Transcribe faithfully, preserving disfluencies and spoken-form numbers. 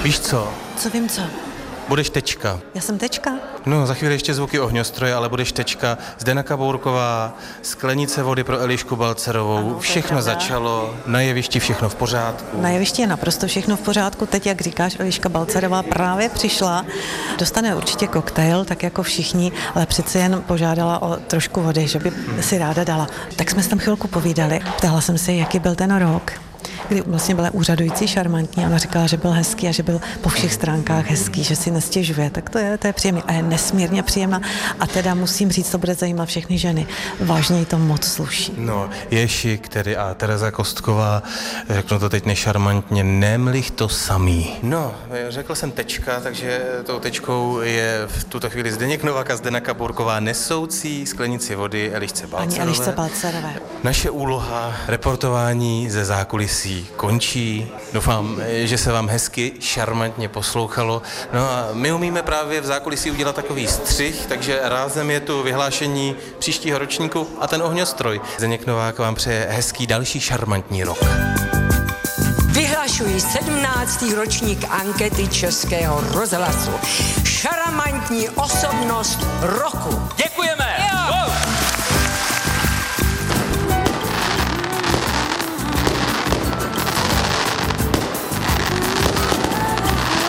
Víš co? Co vím co? Budeš tečka. Já jsem tečka? No, za chvíli ještě zvuky ohňostroje, ale budeš tečka. Zdena Kabourková, sklenice vody pro Elišku Balcerovou. Ano, všechno začalo, na jevišti všechno v pořádku. Na jevišti je naprosto všechno v pořádku. Teď, jak říkáš, Eliška Balcerová právě přišla. Dostane určitě koktejl, tak jako všichni, ale přece jen požádala o trošku vody, že by si ráda dala. Tak jsme se tam chvilku povídali. Ptala jsem se, jaký byl ten rok, kdy vlastně byla úřadující, šarmantní. Ona říkala, že byl hezký a že byl po všech stránkách hezký, že si nestěžuje. Tak to je, to je příjemný a je nesmírně příjemná. A teda musím říct, to bude zajímat všechny ženy. Vážně jí to moc sluší. No, je šik tedy a Tereza Kostková, řeknu to teď nešarmantně, nemlich to samý. No, řekl jsem tečka, takže tou tečkou je v tuto chvíli Zdeněk Novák a Zdena Kabourková nesoucí sklenici vody Elišce Balcerové. Ani Elišce Balcerové. Naše úloha reportování ze zákulisí končí. Doufám, že se vám hezky, šarmantně poslouchalo. No a my umíme právě v zákulisí udělat takový střih, takže rázem je tu vyhlášení příštího ročníku a ten ohňostroj. Zdeněk Novák vám přeje hezký další šarmantní rok. Vyhlašuji sedmnáctý ročník ankety Českého rozhlasu. Šarmantní osobnost roku. Děkujeme!